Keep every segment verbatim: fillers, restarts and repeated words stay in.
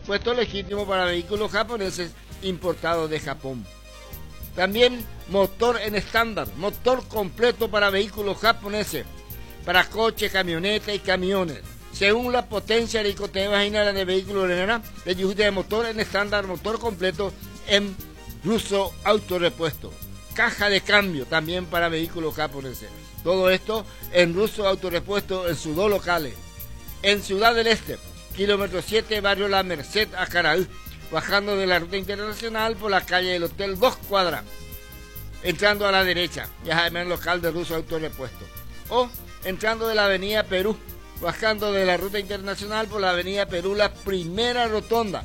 repuesto legítimo para vehículos japoneses importados de Japón. También motor en estándar, motor completo para vehículos japoneses, para coches, camionetas y camiones. Según la potencia de imaginar de vehículos de de motor en estándar, motor completo en ruso autorepuesto. Caja de cambio también para vehículos japoneses. Todo esto en ruso autorepuesto en sus dos locales. En Ciudad del Este, kilómetro siete, barrio La Merced, Acaraú, bajando de la ruta internacional por la calle del Hotel dos cuadras, entrando a la derecha, ya en el local de ruso autorepuesto. O entrando de la avenida Perú, bajando de la ruta internacional por la avenida Perú, la primera rotonda,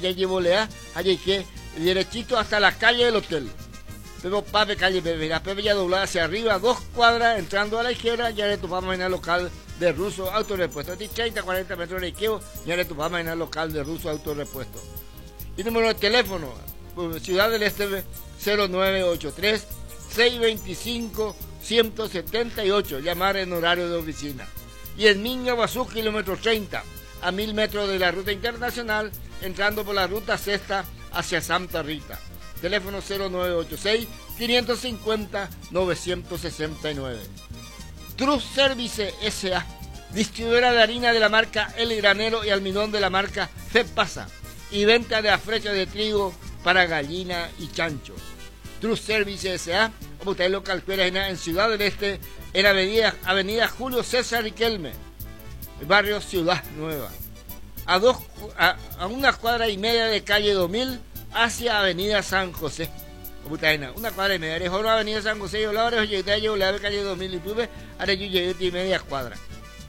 allí que derechito hasta la calle del hotel. Pero Pape calle Pepe, la Pepe ya doblada hacia arriba, dos cuadras, entrando a la izquierda, ya le topamos en el local de ruso autorepuesto. De treinta a cuarenta metros de izquierda, ya le topamos en el local de ruso autorepuesto. Y número de teléfono, Ciudad del Este, cero nueve ocho tres, seis dos cinco, uno siete ocho, llamar en horario de oficina. Y en Minga Guazú, kilómetro treinta, a mil metros de la ruta internacional, entrando por la ruta sexta hacia Santa Rita. Teléfono cero nueve ocho seis, cinco cinco cero, nueve seis nueve. Trus Service S A, distribuidora de harina de la marca El Granero y almidón de la marca Fepasa, y venta de afrecha de trigo para gallina y chancho. Trus Service S A, como usted lo calcula, en Ciudad del Este, en avenida, avenida Julio César Riquelme, barrio Ciudad Nueva, a, dos, a, a una cuadra y media de calle dos mil hacia avenida San José. Una cuadra y media, dejó la avenida San José, yo la hora llegué yo la calle dos mil y tuve, ahora yo llegué y media cuadra.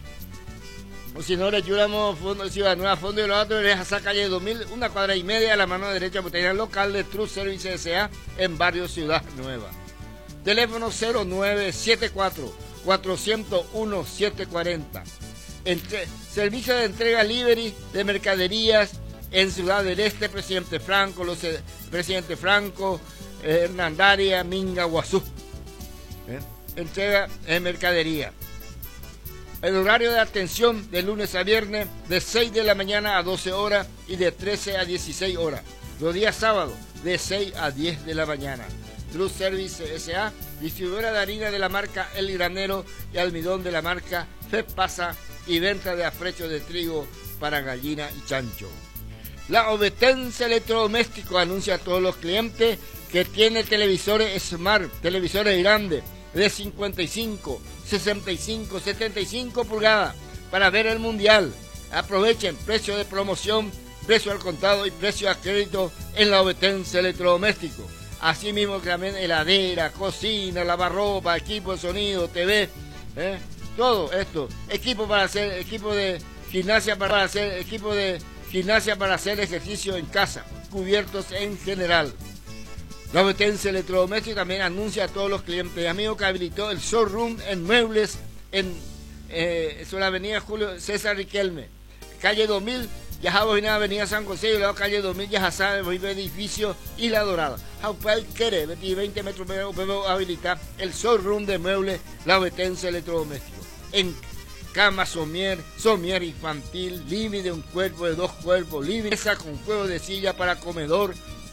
O si no, le ayudamos fondo, Ciudad Nueva, fondo y los otros, es esa calle dos mil, una cuadra y media a la mano derecha, botella local de Trus Service S A en barrio Ciudad Nueva. Teléfono cero nueve siete cuatro, cuatro cero uno, siete cuatro cero. Entre, servicio de entrega libre de mercaderías en Ciudad del Este, Presidente Franco, los, Presidente Franco, eh, Hernandaria, Minga, Guazú. ¿Eh? Entrega de mercadería. El horario de atención de lunes a viernes de seis de la mañana a doce horas y de trece a dieciséis horas. Los días sábados de seis a diez de la mañana. Trus Service S A, distribuidora de harina de la marca El Granero y almidón de la marca Fepasa y venta de afrecho de trigo para gallina y chancho. La Ovetense Electrodoméstico anuncia a todos los clientes que tiene televisores Smart, televisores grandes de cincuenta y cinco, sesenta y cinco, setenta y cinco pulgadas para ver el mundial. Aprovechen precio de promoción, precio al contado y precio a crédito en la Ovetense Electrodoméstico. Asimismo que también heladera, cocina, lavarropa, equipo de sonido, T V, ¿eh? Todo esto, equipo para hacer, equipo de gimnasia para hacer, equipo de gimnasia para hacer ejercicio en casa, cubiertos en general. La Ovetense Electrodoméstico también anuncia a todos los clientes y amigos que habilitó el showroom en muebles en eh, sobre la avenida Julio César Riquelme, calle dos mil, ya en la avenida San José y luego calle dos mil, ya sabe, el edificio y La Dorada. Jaupal quiere veinte metros para habilitar el showroom de muebles La Ovetense Electrodoméstico. En cama somier, somier infantil, living de un cuerpo, de dos cuerpos, living, mesa con juego de silla para comedor,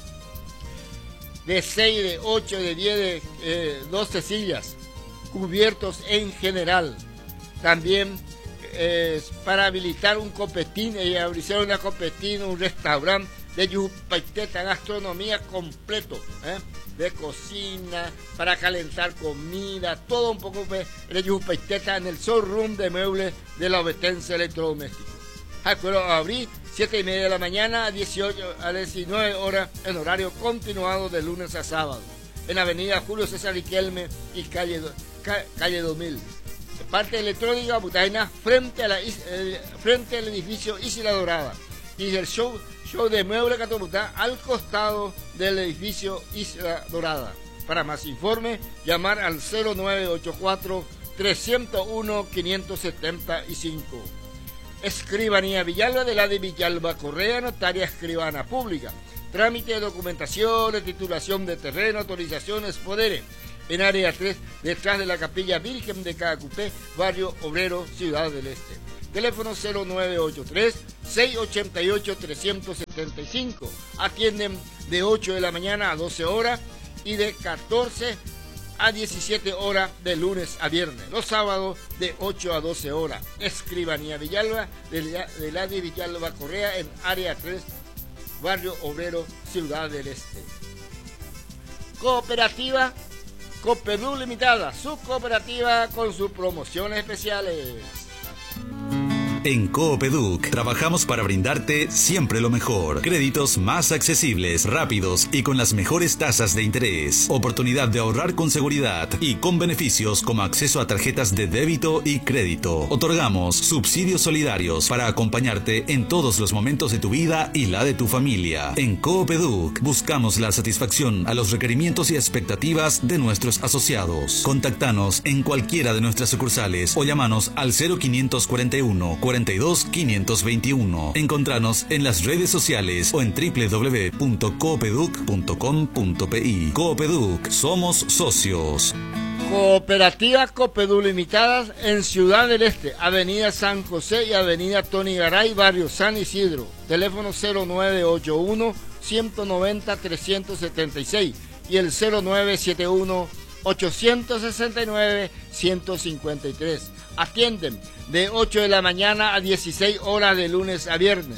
de seis, de ocho, de diez, de eh, doce sillas, cubiertos en general. También eh, para habilitar un copetín, y habilitar una copetín, un restaurante de yupaiteta, gastronomía completo, ¿eh? de cocina, para calentar comida, todo un poco de yupaiteta en el showroom de muebles de la Ovetense Electrodoméstico. Acuerdo a abrir siete y media de la mañana a dieciocho a diecinueve horas en horario continuado de lunes a sábado. En avenida Julio César Riquelme y calle, ca, calle dos mil. Parte electrónica, Butaina, frente, a la, eh, frente al edificio Isla Dorada. Y el show, show de muebles Catobutá al costado del edificio Isla Dorada. Para más informe, llamar al cero nueve ocho cuatro, tres cero uno, cinco siete cinco. Escribanía Villalba de la de Villalba Correa, notaria escribana pública. Trámite de documentación, de titulación de terreno, autorizaciones, poderes. en área tres, detrás de la Capilla Virgen de Cacupé, barrio Obrero, Ciudad del Este. Teléfono cero nueve ocho tres, seis ocho ocho, tres siete cinco. Atienden de ocho de la mañana a doce horas y de catorce a diecisiete horas de lunes a viernes. Los sábados de ocho a doce horas. Escribanía Villalba, de Ladi Villalba Correa, en área tres, barrio Obrero, Ciudad del Este. Cooperativa Copedú Limitada, su cooperativa con sus promociones especiales. En Coopeduc trabajamos para brindarte siempre lo mejor. Créditos más accesibles, rápidos y con las mejores tasas de interés. Oportunidad de ahorrar con seguridad y con beneficios como acceso a tarjetas de débito y crédito. Otorgamos subsidios solidarios para acompañarte en todos los momentos de tu vida y la de tu familia. En Coopeduc buscamos la satisfacción a los requerimientos y expectativas de nuestros asociados. Contactanos en cualquiera de nuestras sucursales o llámanos al cero quinientos cuarenta y uno, cuarenta y dos, quinientos veintiuno. Encontranos en las redes sociales o en doble u doble u doble u punto coopeduc punto com punto pi. Coopeduc, somos socios. Cooperativa Copedú Limitadas en Ciudad del Este, Avenida San José y Avenida Tony Garay, barrio San Isidro. Teléfono cero nueve ocho uno, ciento noventa, trescientos setenta y seis y el cero nueve siete uno, ochocientos sesenta y nueve, ciento cincuenta y tres. Atienden de ocho de la mañana a dieciséis horas de lunes a viernes.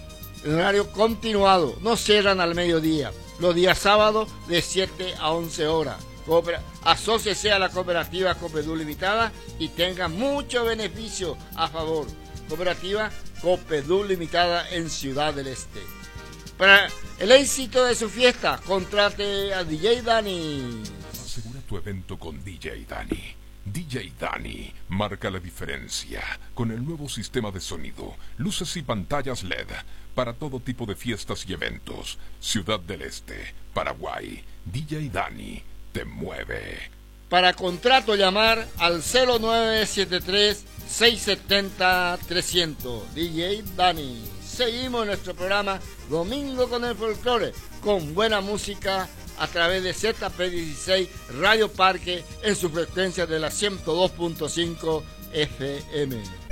En horario continuado, no cierran al mediodía. Los días sábados de siete a once horas. Asóciese a la cooperativa Copedú Limitada y tenga mucho beneficio a favor. Cooperativa Copedú Limitada en Ciudad del Este. Para el éxito de su fiesta, contrate a D J Dani. Asegura tu evento con D J Dani. D J Dani marca la diferencia con el nuevo sistema de sonido, luces y pantallas L E D para todo tipo de fiestas y eventos. Ciudad del Este, Paraguay. D J Dani te mueve. Para contrato llamar al cero nueve siete tres, seis siete cero, trescientos. D J Dani. Seguimos nuestro programa Domingo con el Folclore, con buena música a través de Z P dieciséis Radio Parque en su frecuencia de la ciento dos punto cinco F M.